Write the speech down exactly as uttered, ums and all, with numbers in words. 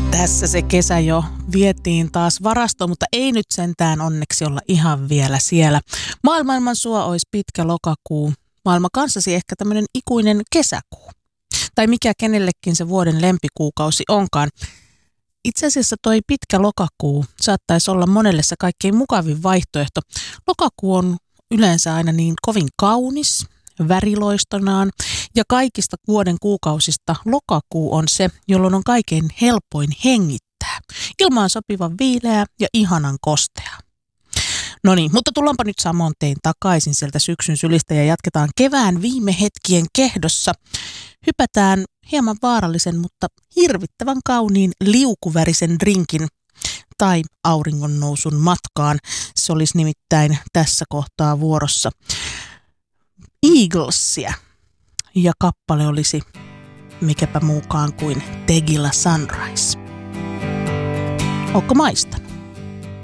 Tässä se kesä jo vietiin taas varastoon, mutta ei nyt sentään onneksi olla ihan vielä siellä. Maailma ilman sua olisi pitkä lokakuu. Maailma kanssasi ehkä tämmöinen ikuinen kesäkuu. Tai mikä kenellekin se vuoden lempikuukausi onkaan. Itse asiassa toi pitkä lokakuu saattaisi olla monelle se kaikkein mukavin vaihtoehto. Lokakuu on yleensä aina niin kovin kaunis, väriloistonaan, ja kaikista vuoden kuukausista lokakuu on se, jolloin on kaikkein helpoin hengittää. Ilma on sopivan viileä ja ihanan kostea. No niin, mutta tullaanpa nyt samoin tein takaisin sieltä syksyn sylistä ja jatketaan kevään viime hetkien kehdossa. Hypätään hieman vaarallisen, mutta hirvittävän kauniin liukuvärisen drinkin tai auringonnousun matkaan. Se olisi nimittäin tässä kohtaa vuorossa Eaglesia. Ja kappale olisi mikäpä muukaan kuin Tequila Sunrise. Ootko maistanut?